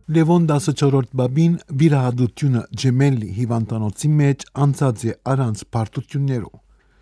Լևոն 14-րդ բաբին վիրահատությունը ջեմելի հիվանդանոցի մեջ անցած է առանց պարտություններով։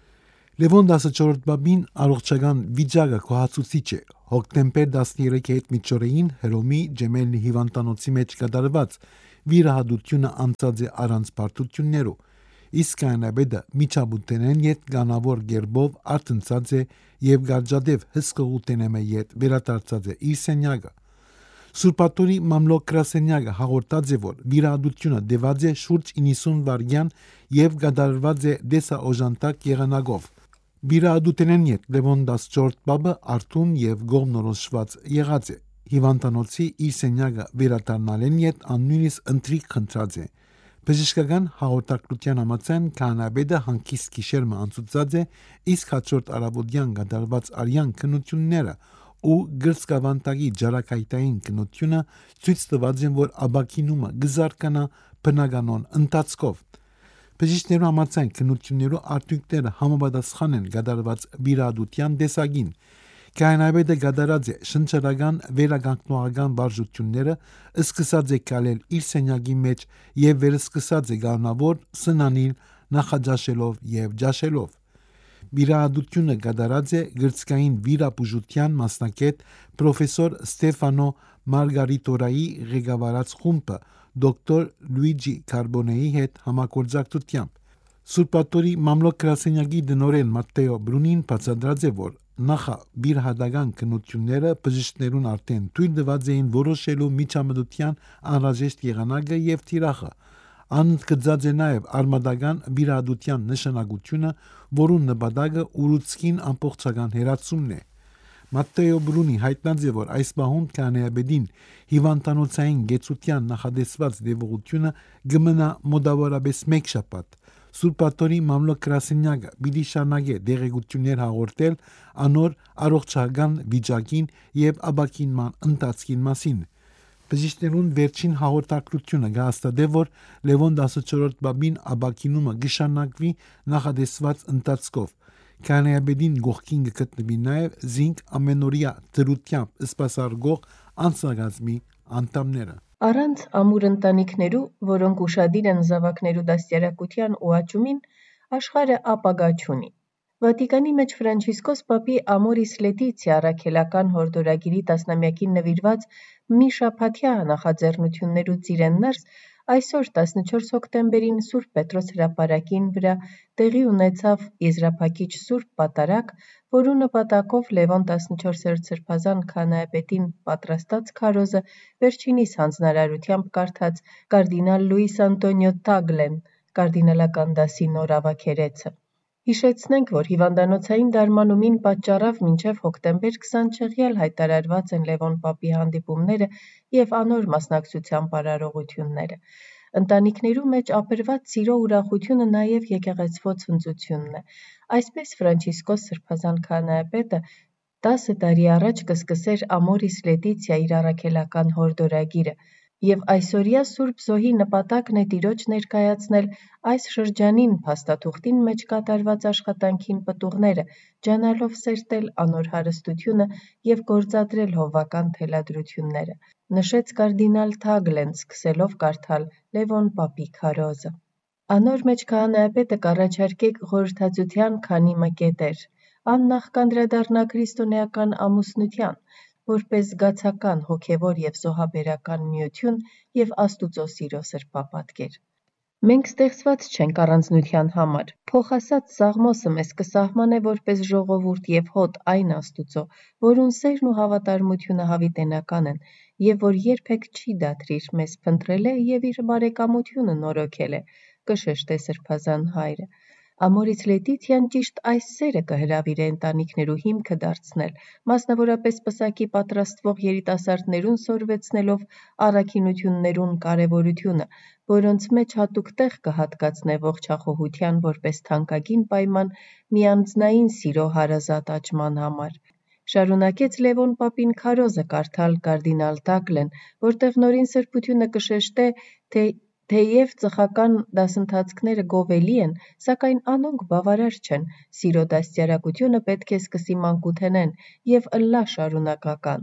Լևոն 14-րդ բաբին առողջական վիճակը կոհացուցիչ է։ Հոկտեմբեր 13-ի հետ միջօրեին Հռոմի ջեմելի հիվանդանոցի մեջ կատարված վիրահատությունը անցած է առանց պարտություններով։ Իսկ կանաբեդը միջաբութենեն յետ գանավոր գերբով արտնցած է եւ գարջադեվ հսկողութենեմե յետ վերադարձած է իր սենյակը։ Սուրբատորի մամլոք գրասենյակը հաղորդած է, որ վիրահատությունը դեված է շուրջ 90 վայրկյան եւ կատարված է դեսաօժանտակ եղանակով։ Վիրահատութենեն յետ Լևոն 14 բաբը արթուն եւ գողնորոշված եղած է։ Հիվանդանոցի իր սենյակը վերադառնալեն յետ նույնիսկ ընտրիկ խնդրած է։ Բժշկական հաղորդակցության համաձայն կանաբեդը հանգիստ գիշերմը անցուցած է, իսկ հաջորդ առավոտյան կատարված արյան քննությունները ու գրծքավանդակի ջարակայտային քննությունը ցույց տված են, որ աբակինումը գզարկանա բնականոն ընթացքով։ Բժիշկներու համաձայն քննություններու արդյունքները համապատասխան են կատարված վիրահատության տեսակին։ Կանաբեդը կատարած է շնչերական վերականգնողական վարժությունները, սկսած է կալել իր սենյակի մեջ եւ վերսկսած է գանավոր սնանիլ նախաճաշելով եւ ջաշելով։ Վիրահատությունը կատարած է գրծքային վիրաբուժության մասնակետ պրոֆեսոր Ստեֆանո Մարգարիտորայի ղեկավարած խումբը դոկտոր Լուիջի Կարբոնեի հետ համագործակցությամբ։ Սուրբատորի մամլոք գրասենյակի տնօրեն Մատտեո Բրունին բացատրած է, որ նախավիրահատական քննությունները բժիշկներուն արդեն թույլ տված էին որոշելու միջամտության անհրաժեշտ եղանակը եւ թիրախը։ Անընդգծած է նաև արմատական վիրահատության նշանակությունը, որուն նպատակը ուռուցքին ամբողջական հերացումն է։ Մատտեո Բրունի հայտնած է, որ այս պահուն կանաբեդին հիվանդանոցային գեցության նախադեсված դեպողությունը կմնա մոտավորապես 1 շաբաթ։ Սուրբատորի մամլոք գրասենյակը պիտի շարունակե դեղեցություններ հաղորդել անոր առողջական վիճակին եւ աբակինման ընթացքին մասին։ Բժիշկներուն վերջին հաղորդակցությունը կհաստատե, որ Լևոն 14-րդ բաբին աբակինումը կշարունակվի նախադեсված ընթացքով։ Կանաբեդին գողքին կգտնվի նաև զինք ամենօրյա դրությամբ սպասարկող անձնակազմի անդամները։ Առանց ամուր ընտանիքներու, որոնք ուշադիր են զավակներու դաստիարակության ու աճումին, աշխարհը ապագա չունի։ Վատիկանի մեջ Ֆրանչիսկոս Պապի Ամորիս Լետիցիա առաքելական հորդորագիրի տասնամյակին նվիրված մի շաբաթյա նախաձեռնություններուց իրեն ներս այսօր 14 հոկտեմբերին Սուրբ Պետրոս հրապարակին վրա տեղի ունեցավ եզրափակիչ Սուրբ Պատարագ, որու նպատակով Լևոն 14-րդ սրբազան քահանայապետին պատրաստած քարոզը վերջինիս հանձնարարությամբ կարդաց կարդինալ Լուիս Անտոնիո Տագլեն, կարդինալական դասի նոր ավագերեցը։ Հիշեցնենք, որ հիվանդանոցային դարմանումին պատճառավ մինչև հոկտեմբեր 20 չեղյալ հայտարարված են Լևոն Պապի հանդիպումները եւ անոր մասնակցության արարողությունները։ Ընտանիքներու մեջ ապրված սիրո ուրախությունը նաև եկեղեցվո ցնծությունն է։ Այսպես Ֆրանչիսկոս սրբազան քահանայապետը 10 տարի առաջ կսկսեր Ամորիս Լետիցիա իր առաքելական հորդորագիրը եւ այսօրյա Սուրբ Զոհի նպատակն է Տիրոջ ներկայացնել այս շրջանին փաստաթուղթին մեջ կատարված աշխատանքին պտուղները, ջանալով սերտել անոր հարստությունը եւ գործադրել հովվական թելադրությունները, նշեց կարդինալ Թագլեն, սկսելով կարդալ Լևոն Պապի քարոզը։ Անոր մեջ քահանայապետը կառաջարկե խորհրդածության քանի մկետեր, աննախ կանդրադառնա քրիստոնեական ամուսնության, որպես զգացական, հոգևոր եւ զոհաբերական միություն եւ Աստուծո սիրո սրբապատկեր։ Մենք ստեղծված չենք առանձնության համար։ Փոխ ասած Սաղմոսը մեզ կսահմանե որպես ժողովուրդ եւ հոտ այն Աստուծո, որուն սերն ու հավատարմությունը հավիտենական են, եւ որ երբեք չի դադրիր մեզ փնտրել է եւ իր բարեկամությունը նորոգել է, կշեշտե սրբազան հայրը։ Ամորից Լետիցիան ճիշտ այս սերը կհրավիրե ընտանիքներու հիմքը դարձնել, մասնավորապես պսակի պատրաստվող երիտասարդներուն սորվեցնելով առաքինություններուն կարևորությունը, որոնց մեջ հատուկ տեղ կհատկացնե ողջախոհության որպես թանկագին պայման միանձնային սիրո հարազատ աճման համար։ Շարունակեց Լևոն Պապին քարոզը կարդալ կարդինալ Տագլեն, որտեղ նորին սրբությունը կշեշտե, թե թեև ծխական դասընթացքները գովելի են, սակայն անոնք բավարար չեն, սիրո դաստիարակությունը պետք է սկսի մանկութենեն եւ ըլլա շարունակական,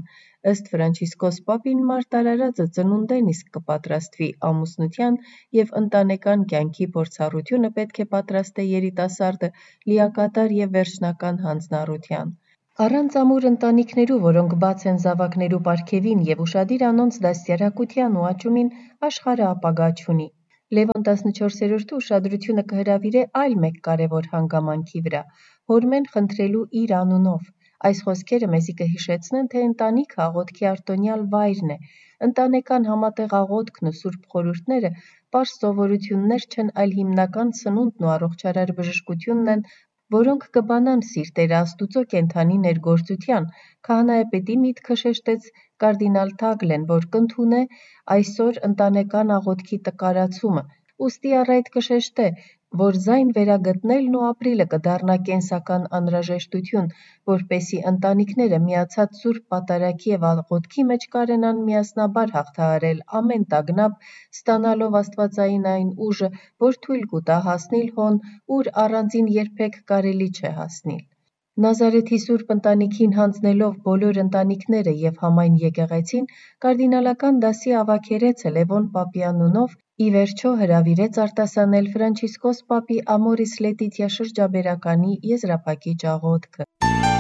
Ըստ Ֆրանցիսկոս Պապին մարտարարածը ծնունդեն իսկ կպատրաստվի ամուսնության և ընտանեկան կյանքի փորձառությունը պետք է պատրաստե երիտասարդը լիակատար և վերջնական հանձնառության։ Առանց ամուր ընտանիքներու, որոնք բաց են զավակներու պարգևին և ուշադիր անոնց դաստիարակության ու աճումին, աշխարհը ապագա չունի։ Լևոն 14-րդը ուշադրությունը կհրավիրե այլ մեկ կարևոր հանգամանքի վրա՝ հորմեն խնդրելու իր անունով։ Այս խոսքերը մեզի կհիշեցնեն, թե ընտանիքը աղոթքի արտոնյալ վայրն է։ Ընտանեկան համատեղ աղոթքն ու սուրբ խորհուրդները պարզ սովորություններ չեն, այլ հիմնական սնունդն ու առողջարար բժշկությունն են, որոնք կբանան սիրտերը Աստուծո կենդանի ներգործության։ Քահանայապետի միտքը շեշտեց կարդինալ Թագլեն, որ կընդունե այսօր ընտանեկան աղոթքի տկարացումը, ուստի առ այդ կշեշտե, որ զայն վերագտնելն ու ապրիլը կդառնա կենսական անհրաժեշտություն, որպեսզի ընտանիքները միացած սուրբ պատարագի և աղոթքի մեջ կարենան միասնաբար հաղթահարել ամեն տագնապ, ստանալով աստվածային այն ուժը, որ թույլ կուտա հասնիլ հոն, ուր առանձին երբեք կարելի չէ հասնիլ։ Նազարեթի սուրբ ընտանիքին հանձնելով բոլոր ընտանիքները և համայն եկեղեցին, կարդինալական դասի ավագերեցը Լևոն Պապի անունով ի վերջո հրավիրեց արտասանել Ֆրանցիսկոս Պապի Ամորիս Լետիցիա շրջաբերականի եզրափակիչ աղոթքը։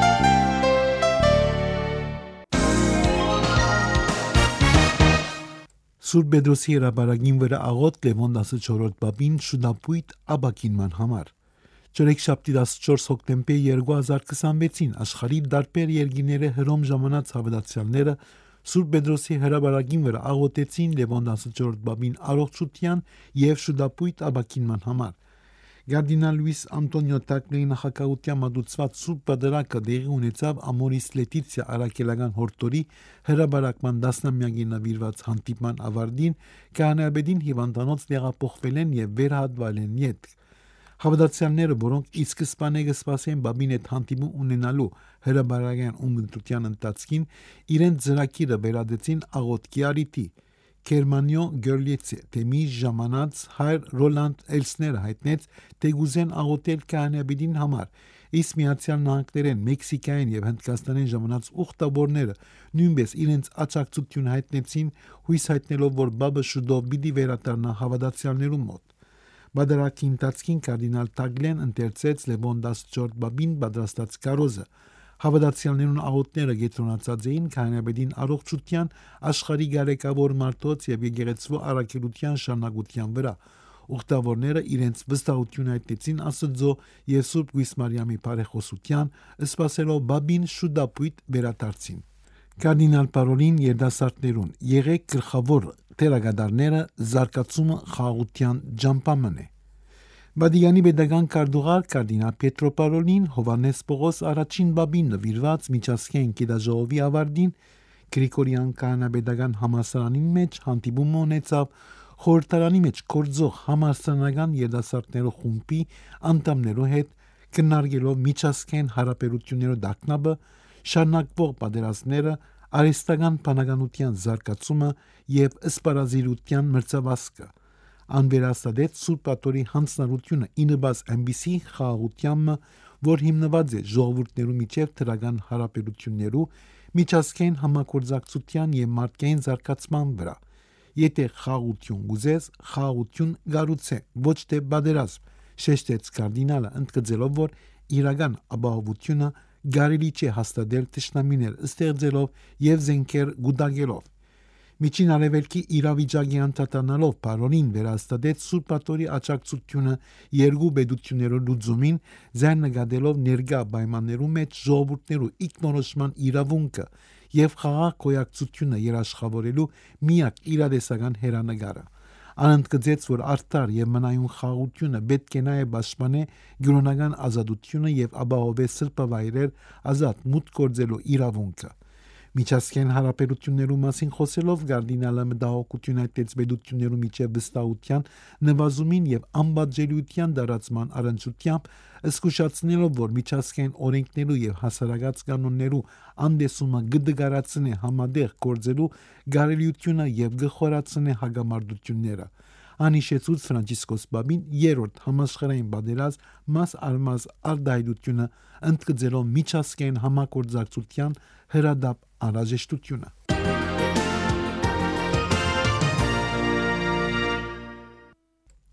Սուրբ Պետրոսի հրապարակին վրա աղոթք Լևոն 14-րդ Պապին շուտապույտ աբակինման համար։ Չորեքշաբթի 14 հոկտեմբեր 2026-ին աշխարհի տարբեր երկրների հռոմ ժամանած հավատացյալները Սուրբ Պետրոսի հրապարակին վրա աղոթեցին Լևոն 14-րդ Պապին առողջության և շուտապույտ աբակինման համար։ Կարդինալ Լուիս Անտոնիո Տակլեի նախագահությամբ մատուցված Սուրբ Պատարագը տեղի ունեցավ Ամորիս Լետիցիա առաքելական հորդորի հրապարակման 10-ամյակին նվիրված հանդիպման ավարտին, քահանայապետին հիվանդանոց տեղափոխվել են և վերահատվել են ետք։ Հավատացյալները, որոնք ի սկզբանե կսպասեն Պապին հետ հանդիպում ունենալու հրապարակային ունգընտրության ընթացքին, իրենց ծրագիրը վերադեցին աղոթքի առիթի։ Գերմանիո Գյորլիցե թեմի ժամանած հայր Ռոլանդ Էլսները հայտնեց, թե գուզեն աղոթել քահանայապետին համար, իսկ Միացյալ Նահանգներեն, Մեքսիկայեն և Հնդկաստանեն ժամանած ուխտավորները նույնպես իրենց աջակցությունը հայտնեցին, հույս հայտնելով, որ Պապը շուտով պիտի վերադառնա հավատացյալներու մոտ։ Պատարագի ընթացքին կարդինալ Թագլեն ընթերցեց Լևոն 14 Պապին պատրաստած քարոզը։ Հավատացյալներուն աղոթները կենտրոնացած էին քահանայապետին առողջության, աշխարհի գարեկավոր մարդոց և եկեղեցու առաքելության շարունակության վրա։ Ուխտավորները իրենց վստահությունը հայտնեցին Աստծո և Սուրբ Գույս Մարիամի բարեխոսության, սպասելով Պապին շուտապույտ վերադարձին։ Կարդինալ Պարոլին երիտասարդներուն եղեք գլխավոր դերակատարները, զարգացումը խաղաղության ճամփաման է։ Վատիկանի պետական քարտուղար կարդինալ Պետրո Պարոլին Հովհաննես Պողոս առաջին Պապին նվիրված միջազգային գիտաժողովի ավարտին Գրիգորյան քահանայապետական համալսարանի մեջ հանդիպում ունեցավ խորհրդարանի մեջ գործող համալսարանական երիտասարդներու խումբի անդամներու հետ, քննարկելով միջազգային հարաբերություններու դակնապը, շարունակվող պատերազմները, արհեստական բանականության զարգացումը և սպառազինության մրցավազքը։ Անվերահաստատեց Սուրբ Պատարի հանձնառությունը ինыбաց այնպիսի խաղաղությամը, որ հիմնված է ժողովուրդներու միջև դրական հարաբերություններու, միջազգային համագործակցության և մարդկային զարգացման վրա։ Եթե խաղաղություն գուզես, խաղաղություն գառուցե, ոչ թե պատերազմ, շեշտեց կարդինալը, ընդգծելով, որ իրական ապահովությունը կարելի չէ հաստատել թշնամիներ ստեղծելով և զենքեր կուտակելով։ Միջին Արևելքի իրավիճակի անդրադառնալով Պարոլին վերահաստատեց Սուրբ Պատարի աջակցությունը երկու պետություններու լուծումին, ձեռ նկատելով ներկա պայմաններու մեջ ժողովուրդներու ինքնորոշման իրավունքը և խաղաղ գոյակցությունը երաշխավորելու միակ իրատեսական հեռանկարը։ Անընդգծեց, որ արդար և մնայուն խաղաղությունը պետք է նաև պաշտպանե կրոնական ազատությունը և ապահովե սրբավայրեր ազատ մուտք գործելու իրավունքը։ Միջազգային հարաբերություններու մասին խոսելով կարդինալը մտահոգություն հայտնեց պետություններու միջև վստահության նվազումին և անպատժելիության տարածման առնչությամբ, զգուշացնելով, որ միջազգային օրենքներու և հասարակած կանոններու անտեսումը կդկարացնե համատեղ գործելու կարելիությունը և կխորացնե հակամարտությունները։ Անհիշեցուց Ֆրանցիսկոս Պապին երրորդ համաշխարհային պատերազմ մաս առ մաս արտահայտությունը, ընդգծելով միջազգային համագործակցության հրադապ անհրաժեշտությունը։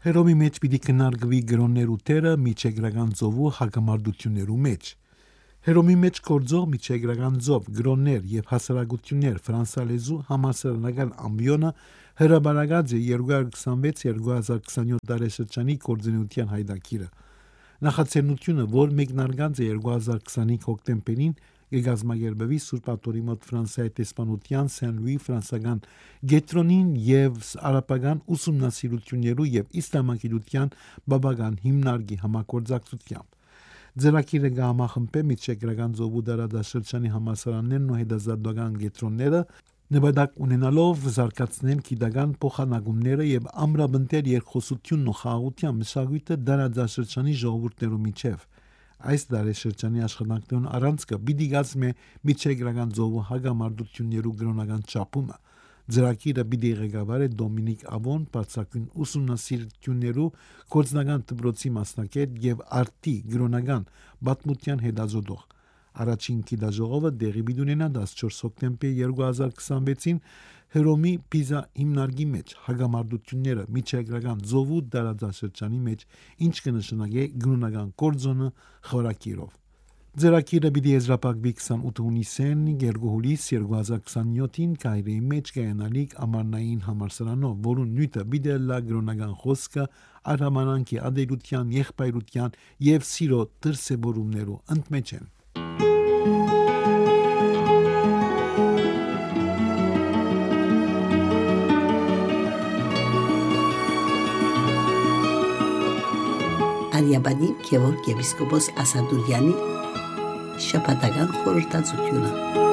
Հերոմի մեջ պիտի քննարկվի գրոններու թերը միջեգրական ծովու հակամարտություններու մեջ։ Հերոմի մեջ կորձող միջեգրական ծով, գրոններ եւ հասարակություններ ֆրանսալեզու համասարանական ամբիոնը հրաբարագած է 226-2027 տարեշրջանի կորձունության հայդակիրը։ Նախաձեռնությունը, որ մեկնարկած է 2025 հոկտեմբերին, կգազմագերբվի Սուրբ Աթորի մոտ Ֆրանսիայի տեսփանության Սեն-Լուի ֆրանսական գետրոնին եւ արաբական ուսումնասիրություններու եւ իսլամագիտության բաբական հիմնարկի համագործակցությամբ։ Ձեռագիրը կհամախմբե միջեգրական ծովու դարադաշրջանի համալսարաններն ու հետազոտական կենտրոնները, նպատակ ունենալով զարգացնել գիտական փոխանակումները եւ ամրապնդել երկխոսությունն ու խաղաղության մշակույթը դարադաշրջանի ժողովուրդներու միջև։ Այս դարաշրջանի աշխատանքներուն առանցքը պիտի գազմե միջեգրական ծովու հակամարտություններու գրոնական չափումը։ Ձեռագիրը պիտի ղեկավարի Դոմինիկ Ավոն, բարձրագույն ուսումնասիրություններու գործնական դպրոցի մասնակից եւ արտի գրոնական պատմության հետազոտող։ Առաջին գիտաժողովը դեղի պիտի ունենա 14 հոկտեմբեր 2026-ին Հռոմի Պիզա հիմնարկի մեջ հակամարտությունները միջեգրական ծովու դարադաշրջանի մեջ, ինչ կնշանակի գրոնական կորձոնը խորակիրով։ Ձեռագիրը պիտի եզրափակվի 28 հունիսին 2 հուլիս 2027-ին Կայրեի մեջ կայանալիք ամառնային համալսարանով, որուն նյութը պիտի լա գրոնական խոսքը արհամարանքի ադելության, եղբայրության եւ սիրո դրսեւորումներու ընդմեջ են։ Արիաբանի Գևորգ եպիսկոպոս Ասադուրյանի շաբաթական խորհրդածությունը։